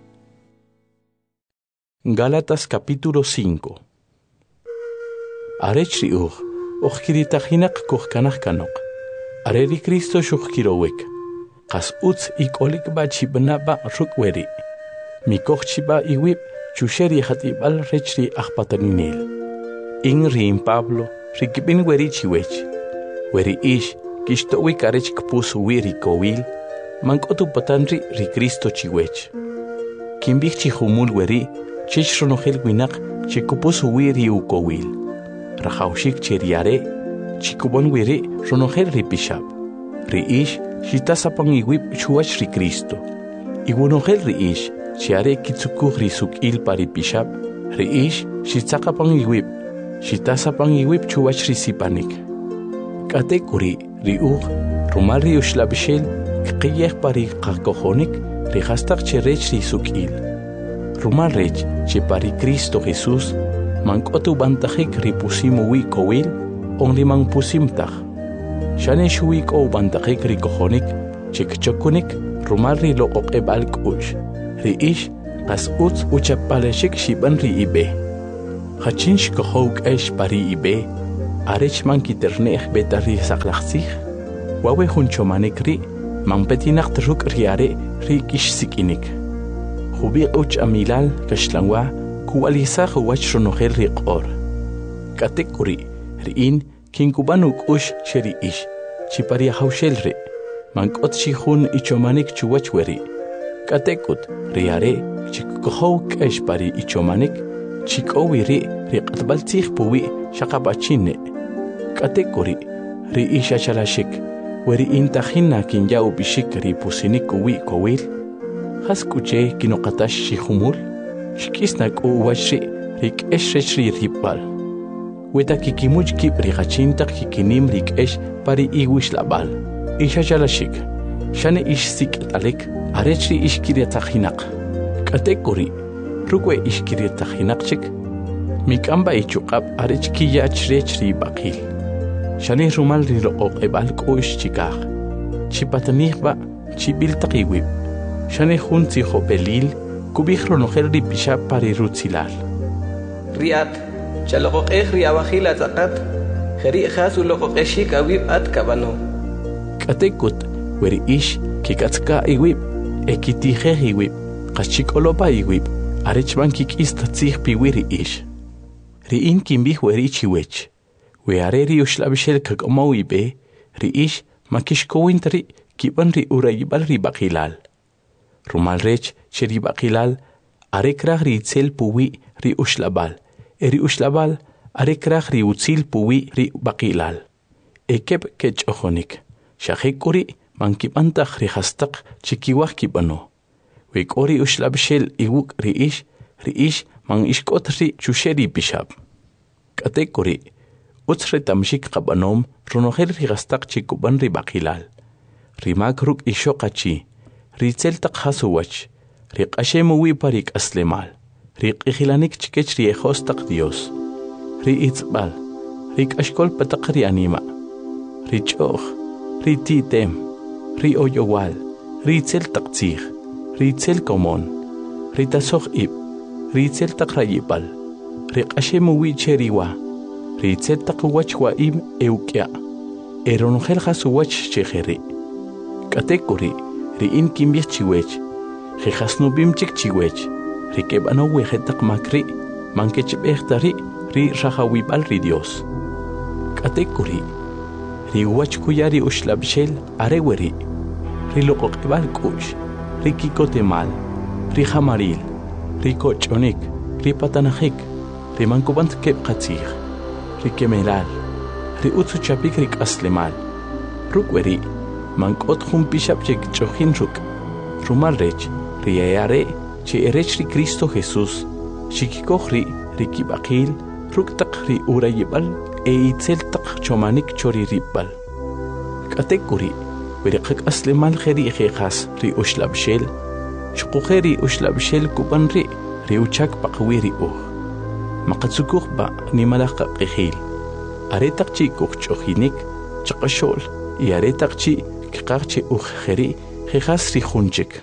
Gálatas capítulo cinco. Arech riuch, ochkiritajinak kuhkanach kanok. Areri Cristo shukhkirowek. Kas utz ikolik ba chibna ba rukweri. Mikoch chiba iwip chusheri hatibal rechri achpataninel. In rim Pablo, rikibin weri chiwech. Weri ish, kishtowik arech kpus wiri kowil. Mankotu patanri ri Cristo chiwech. Kimbich chihumul weri. Chich ronohel winak chikupos wiri ukowil. Rahaushik cheriare chikubon wiri ronohel ripishab. Riish shitasapang iwip chuach ri Cristo. Iwonohel riish chiare kitsukuh risuk il paripishab. Riish shitsakapang iwip shitasapang iwip chuach risipanik. Katekuri riuch rumal riushlabishel kqiyeh pari qakohonik rihastak cherech risuk il. Rumal rech che pari Cristo Jesús mankotu bantahik ripusimu wi kowil on limang pusimtah. Shane shuik o bantahik rikohonik chikchokunik rumal ri lo okebal kush. Riish kas uts uchapaleshik shiban ri ibe. Hachinsh kohok esh pari ibe, arech man kiternech betari saklaxsich, wawe hunchomanik ri, man petinak truk riare ri kish sikinik. Hubi uch amilal kashlangwa, kualisa huwach ronogel riqor. Katekuri, riin, kinkubanuk ush sheri ish, chipari haushel ri, man kot shihun ichomanik chuwachweri. Katekut, riare, chikohok esh pari ichomanik, chikowiri riqatbaltsikh puwi shaqapachine katekuri ri isha chalashik weri intajina kinyau bishik ri pusinik uwi kowil haskuche kinoqatash shihumul shkisnak uwashi rik'esh ri ribal weta kikimuch kib riqachintaq kikinim rik'esh pari iwish labal isha chalashik shane ish sik'talik arech ri ishkiriatajinaq katekuri Rukwe ishkirita hinakchik, mikamba ichukab arechkiya chrechri bakil. Shani rumal riloqoq ebal koish chikaj. Chipatanihba, chibil taqiwib. Shani junti hopelil, kubijro nojel ripisha pari rutzilal. Riat, chaloqoq eh riabajil atzakat, jeri jasu loqoq eshik awib at kabano. Katekut, weri ish, kikatzka iwib, ekitije iwib, kachikolopa iwib. Arechman kikis tatzih piwiri ish. Riin kimbih weri chiwech. We areri ushlabishel kakomawi be, ri ish makish kowintri kiban ri urayibal ri bakilal. Rumal rech che ri bakilal, arekrach ri itzel puwi ri ushlabal. Eri ushlabal, arekrach ri utzil puwi ri bakilal. Ekep kech ojonik. Shahekuri man kibantach ri hastak chikiwach kibano. Wek ori ushlabshel iwuk riish, riish man ishkot ri chusheri bishab. Katekori, utsre tamshik qabanom, ronogel rigastak chikuban ri bakilal. Rimak ruk ishokachi, ritzel tak hasuwach, rik ashemu parik aslemal, rik ihilanik chikech ri ejostak Dios. Ri itzbal, rik ashkol patak ri anima, ri choch, ri titem, ri oyowal, ri tzel tak tzich. Ritzel komon, rita soch ib, ritzel takrayipal, riqashemu wicheriwa, ritzel takwachwa im eukya, eronogel hasuwach chejeri. Katekuri, riin kimbich chiwech, jejasnubim chik chiwech, rikebano wejetak makri, mankechbechtari, ri rajawibal ri Dios. Katekuri, riwach kuyari ushlabshel areweri, riloqokebal kush. Rikiko temal, rijamaril, riko chonik, ripatanajik, rimankubant kep katzig, rikemelal, riutsu chapik rik aslemal, rukweri, mankot jumpishap chek chojin ruk, rumal rech, riayare, che erech ri Cristo Jesús, shikikohri, rikibakil, ruktak ri urayibal, e itzel tak chomanik chori ribal. Katekuri, Berikak aslemal kheri khas ri ushlabshel shqukheri ushlabshel kubanri ri uchak paqwiri uh maqatsukukh ba ni malaqa qihil aretaqchi kukhchohinik chaqashol y aretaqchi kiqarchi uh kheri khas ri khunchik.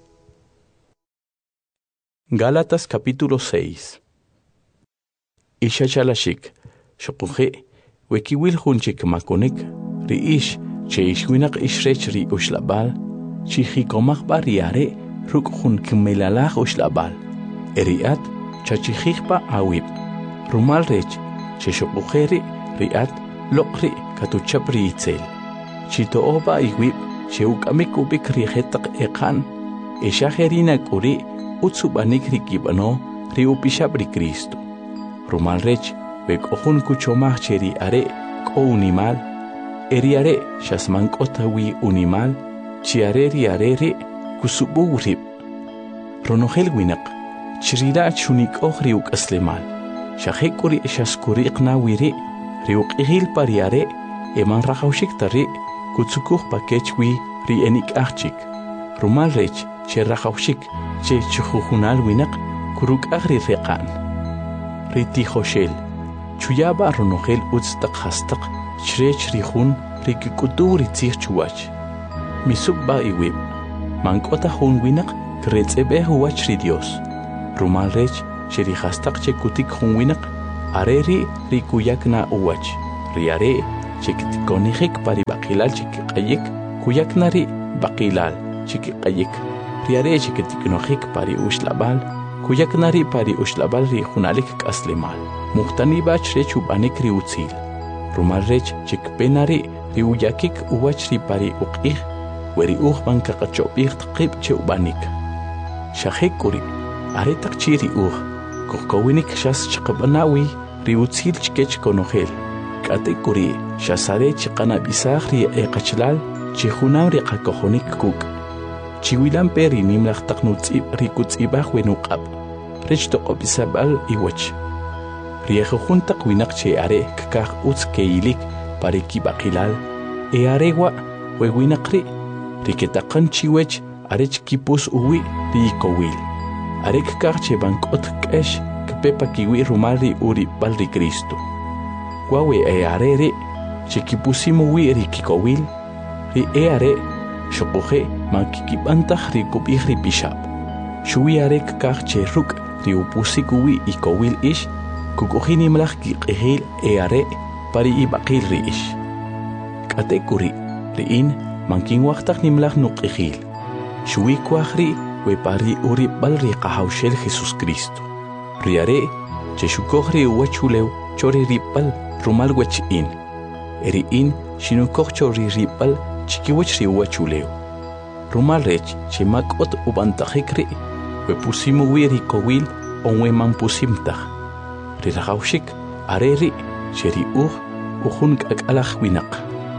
Gálatas capítulo seis. Isha chalashik shqukhé wekiwil khunchik makonik ri ish che ishwinak ishrech ri ushlabal, chihikomach bariare ruk hun kimelalach ushlabal. Eriat, chachihichpa awib. Rumal rech, che shopujeri riat, lokri katuchapri itzel. Chito oba iwib, che ukamik ubik rihetak ekan, eshaherinak uri, utsubanik rikibano, ri upishabri Cristo. Rumal rech, bek ohun kuchomach cheri are, ko unimal, Eriare shasman otawi unimal, chiareri areri kusubu rib. Ronogel winak, chirira chunik oh riuk aslemal. Shahekuri shaskuriq na wiri, riuk ihil pariare, eman rahaushik tari, kutsukuh pakechwi ri enik achik. Rumal rech, che rahaushik, che chuhunal winak, kuruk agri reqan. Riti hoshel, chuyaba ronogel utstak hastak, Chrech rihun rikikutu ritzich chuach. Misuk ba iwib. Mankota hun winak kretzebe huach ri Dios. Rumal rech sherihastak che kutik hun winak areri ri kuyakna uwach ri are chiktikonijik pari baqilal chikiqayik kuyakna ri baqilal chikiqayik ri are chiktiknojik pari ushlabal kuyakna ri pari ushlabal ri junalik k'aslimal muqtani bach re chubanik ri utzil rumal rech chikpenari ri uyakik uwach ri pari uq'ij weri uj banka qachopij tqib che ubanik shajik uri are taqchi ri uj kokowinik shas chqabanawi ri utzil chkech konojel k'atay kuri shasare chiqana bisaj ri eqachlal chi junam ri qakojonik kuk chiwilan pe ri nimlaj taqnutz'ib ri kutz'ibaj wenuq'ab rech toqopisabal iwach ri ejujun taq winaq che are kkaj utz keyilik pari kibaqilal e arewa we winaq ri ri ketaqan chiwech are chkipus uwi ri ikowil are kkaj che bank'ot k'ex kpepa kiwi rumal ri uri bal ri Cristo wawe e are ri chikipusimu wi ri kikowil ri e are shoqoje mankikib'antaj ri kub'ij ri pixab xuwi are kkaj che ruk' ri upusik uwi ikowil ix kuk'ujin nimlaj kiq'ijil e are pari ibaqil ri ix k'atay kuri ri'in mankinwajtaj nimlaj nuq'ijil xuwi kuaj ri we pari uri b'al ri qajawxel Jesús Cristo ri are che xukoj ri uwachulew cho ri rib'al rumal wech'in e ri'in xinukoj cho ri rib'al chikiwech ri uwachulew rumal rech che mak'ot ub'antajik ri we pusimu wi ri kowil on we manpusimtaj ri rajawxik are ri che ri uj ujun k'ak'alaj winaq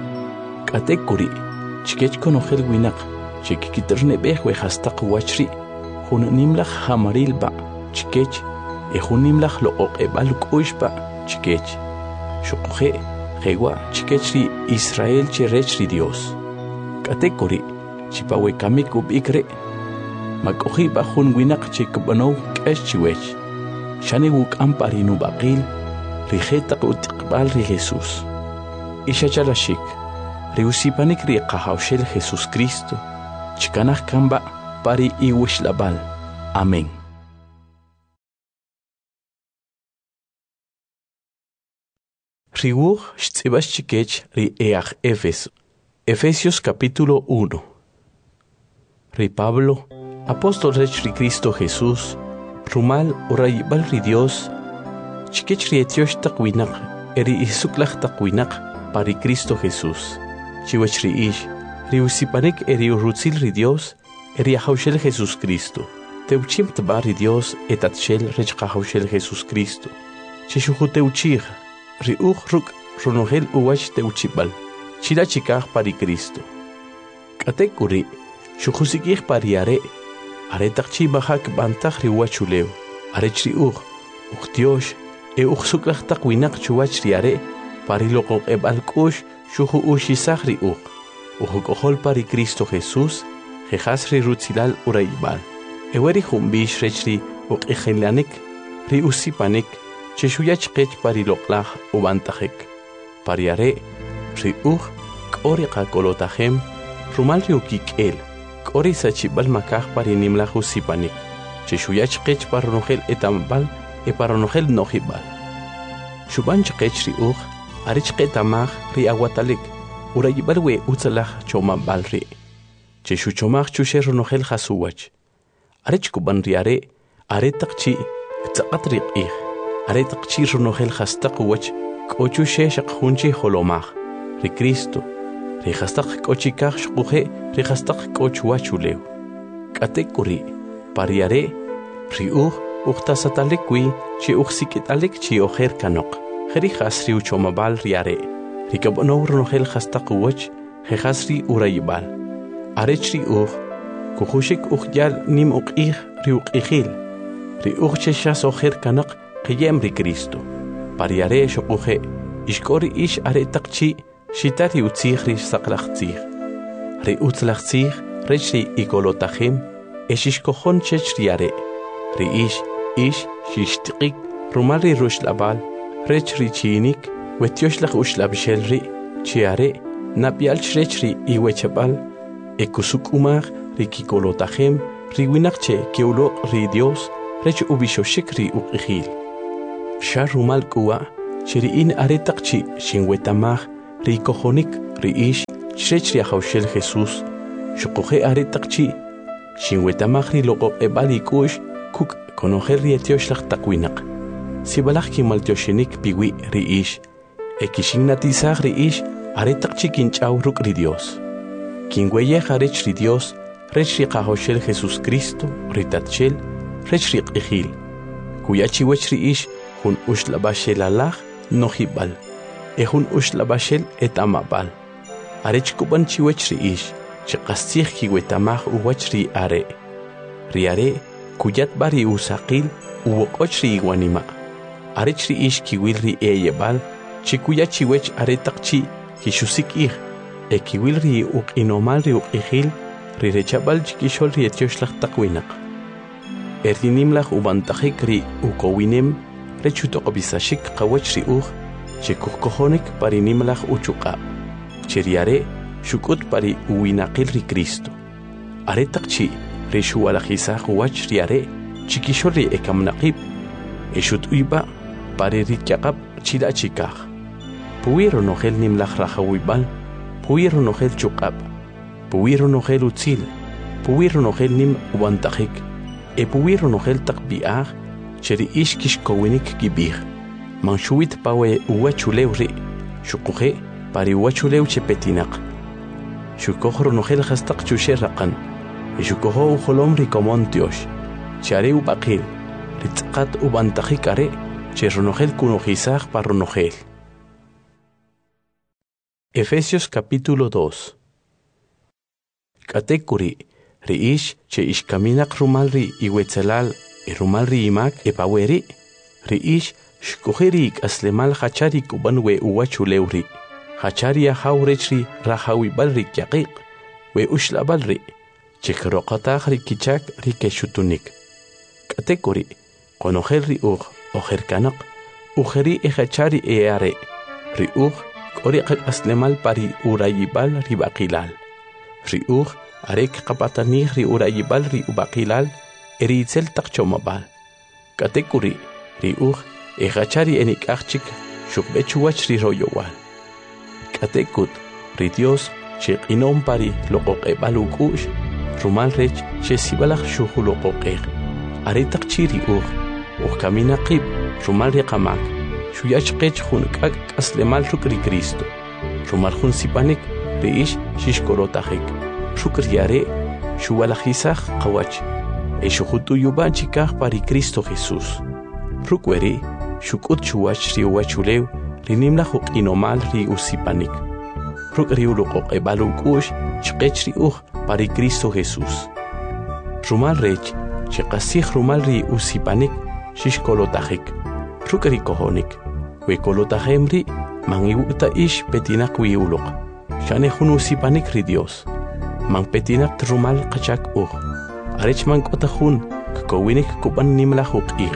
k'atay kuri chikech konojel winaq che kikitrneb'ej we jastaq wach ri jun nimlaj jamaril ba' chikech e jun nimlaj loq'oq'eb'al k'u'x ba' chikech xuqoje jewa chikech ri Israel che rech ri Dios k'atay kuri chipawekamik ub'ik ri mak'oji ba' jun winaq che kb'anow k'ex chiwech xani wuk'am pari nub'aqil ri jetaq ut'iqb'al ri Jesús ixachalaxik ri usipanik ri qajawxel Jesús Cristo chikanaj kanba' pari iwixlab'al amén. Ri wuj xtz'ib'ax chikech ri eaj Éfeso Efesios capítulo uno. Ri Pablo apóstol rech ri Cristo Jesús rumal urayib'al ri Dios chikech ri etyox taq winaq eri isuklaj taq winaq pari Cristo Jesús chiwech ri ix ri usipanik eri urutzil ri Dios eri ajawxel Jesús Cristo tewchim tba ri Dios etatxel rech qajawxel Jesús Cristo chixuju tewchij ri uj ruk' runojel uwach tewchib'al chila chikaj pari Cristo k'atay kuri xujusikij pari are are taqchi bajak b'antaj ri uwachulew are chri uj ujtyox e uj suklaj taq winaq chuwach ri are pari loq'oq'eb'al k'u'x xuju uxisaj ri uj ujuk'ojol pari Cristo Jesús jejas ri rutzilal urayib'al ewe ri junb'ix rech ri uq'ijilanik ri usipanik che xuyach qech pari loq'laj ub'antajik pari are ri uj k'o ri qak'olotajem rumal ri ukik'el k'o ri sachib'al makaj pari nimlaj usipanik che xuyach qech par runojel etamb'al e par runojel nojib'al xub'an chqech ri uj are chqetamaj ri awatalik urayib'al we utzalaj chomab'al ri che xuchomaj chuxe runojel jasuwach are chkub'an ri are are taqchi ktz'aqat ri q'ij are taqchi runojel jastaq uwach k'o chuxe xaq junchi jolomaj ri Cristo ri jastaq k'o chikaj xquje ri jastaq k'o chuwach ulew k'atay kuri pari are ri uj ujtasatalik wi chi ujsik'it'alik chi ojer kanoq jeri jas ri uchomab'al ri are ri kab'onow runojel jastaq uwach jejas ri urayib'al are chri uj kujuxik ujyal nim uq'ij ri uq'ijil ri uj che xas ojer kanaq qiyem ri Cristo pari are xoquje ixk'o ri ix are taqchi xita ri utzij ri saqlaj tzij ri utzlaj tzij rech ri ik'olotajem e xixkojon chech ri are ri ix ix xixtiqik rumal ri ruxlab'al rech ri chiinik wetyoxlaj uxlab'xel ri chi are nab'yal rech ri iwechab'al e kusuk'umaj ri kik'olotajem ri winaq che kiwloq' ri Dios rech ub'ixoxik ri uq'ijil Sharumal kuwa chiriin aretaqchi shinwetamaj ri kojonik ri ish chrech ri hawshel Jesús shuqoje aretaqchi shinwetamaj ri loqo ebali kush kuk konojer ri etiosh taqwinaq sibalaj kimaltioshinik piwi ri ish ekishignatizaj ri ish aretaqchi kinch'aw ruk' ri Dios kinweyej arech ri Dios rech ri qahawshel Jesús Cristo ri tatchel rech ri q'ijil kuyachiwech ri ish jun uxlabashel alaj nojibal e jun uxlabashel et amabal arech kuban chiwech ri ish chiqastij kiwetamaj uwach ri are ri are kuyat bari usaqil uwoq'och ri iwanima arech ri ish kiwil ri eyebal chikuyachiwech aretaqchi kixusik'ij e kiwil ri uq'inomal ri uq'ijil ri rechabal chikixol ri etioxlaj taqwinaq e rinimlaj ubantajik ri ukowinem rechutoqobisashik qawach ri uj chikujkojonik pari nimlaj uchuq'ab' chiriare xuk'ut pari uwinaqil ri Cristo aretaqchi ri xuwalajisaj uwach ri are chikixol ri ekamnaqib e xut'uyba pari ri kyaq'ab' chila' chikaj puwi ronojel nimlaj rajawib'al puwi ronojel chuq'ab' puwi ronojel utzil puwi ronojel nim ubantajik e puwi ronojel taq b'i'aj cheri ish kixkowinik kib'ij manxuwit pawe uwachulew ri xuquje pari uwachulew chepetinaq xukoj ronojel jastaq chuxe raqan e xukojo ujolom ri komon tiox chare ub'aqil ri tz'qat ubantajik are che ronojel kunojisaj pa ronojel. Efesios capítulo dos. Katekuri ri ish che ishkaminaq rumal ri iwetzelal e rumal ri imak e paweri ri ish shkujeri ik'aslemal hachari kuban we uwachulew ri hachari ajaw rech ri rajawibal ri kyaqiq we uxlabal ri chikroqataj ri kichak ri keshutunik katekuri qonojel ri uj ojerkanaq ujeri e hachari e are ri uj k'ori qak'aslemal pari urayibal ri b'aqilal ri uj arek qapatanij ri urayibal ri ub'aqilal eri itzel taq chomabal katekuri ri uj e hachari enik'aj chik xukb'echuwach ri royowal katekut ri Dios xeq'inom pari loqoq'eb'al uk'u'x rumal rech xesibalaj xujuloqoq'ej aretaqchi ri uj ujkaminaqib rumal ri qamak xuyachqech jun k'ak' k'aslemal ruk' ri Cristo rumal jun sipanik ri ish xixkolotajik ruk' ri are xuwalajisaj qawach e xujut'uyub'a chikaj pari Cristo Jesús ruk' weri xuk'ut chuwach ri uwachulew ri nimlaj uq'inomal ri usipanik ruk' ri uluqoq'eb'al uk'u'x chqech ri uj pari Cristo Jesús rumal rech chiqasij rumal ri usipanik xixkolotajik ruk' ri kojonik we kolotajem ri man iwu'ta ish petinaq wi uluq xane jun usipanik ri Dios man petinaq rumal qachak uj arech man k'ota jun kkowinik kuban nimlaj uq'ij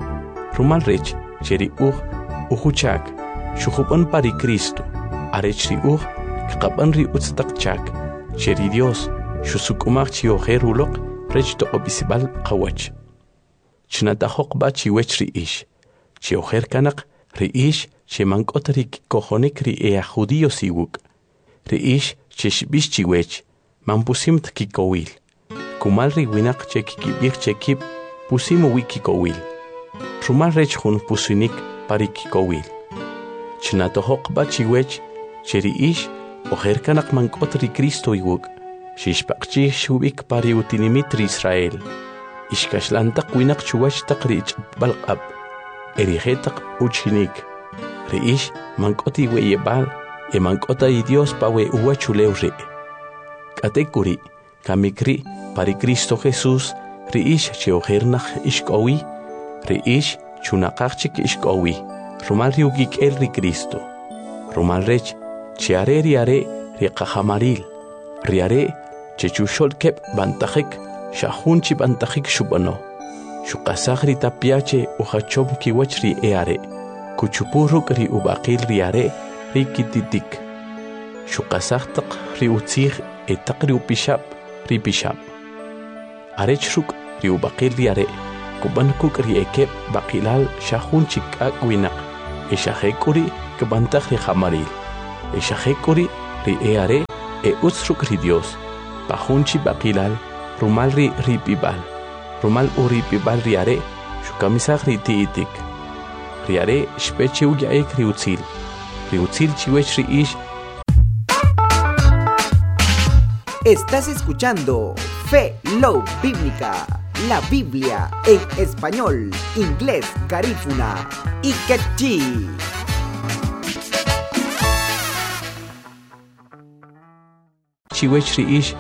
rumal rech cheri uj ujuchak xujub'an pari Cristo arech ri uj kqab'an ri utztaq chak cheri Dios xusuk'umaj chi ojer uloq rech toq'ob'isb'al qawach chnatajoqb'a chiwech ri ish chi ojer kanaq ri ish che man k'ota ri kikojonik ri ea judíos iwuk' ri ish che xb'ix chiwech man pusimt kikowil kumal ri winaq che kikib'ij che kib pusim uwi kikowil rumal rech jun pusinik pari kikowil chnatojoqb'a chiwech che ri ish ojer kanaq man k'ota ri Cristo iwuk' xixpaqchij xub'ik pari utinimit ri Israel ixkaxlantaq winaq chuwach taq ri ich'b'al q'ab' erijetaq uchinik ri ish man k'ota iweyeb'al e man k'ota i Dios pawe uwachulew ri katekuri kamik ri pari Cristo Jesús ri ish che ojernaj ixk'owi ri ish chunaqaj chik ixk'owi rumal ri ukik'el ri Cristo rumal rech che are ri are ri qajamaril ri are che chuxol keb' bantajik xajun chi bantajik xub'ano xuqasaj ri tapiache ujachom kiwach ri e are kuchupuj ruk' ri ub'aqil ri are ri kititik xuqasaj taq ri utzij e taq ri upixab' ri pixab' arech ruk' ri ub'aqil ri are kuban kuk ri ekep bakilal shahun chikak winak e shahekuri kubantak ri hamaril e shahekuri ri eare e utsruk ri Dios pahunchi bakilal rumal ri ripibal rumal uri pibal riare shukamisak ri tiitik riare shpechiu yaek ri utzil ri utzil chiwech ri ish. Estás escuchando Fe Love Bíblica, la Biblia en español, inglés, garífuna y quechí. Chiwech ri ish